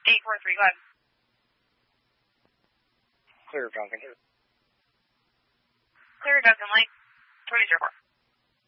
843, go ahead. Clear, Duncan. Clear, Duncan, Lake 2004.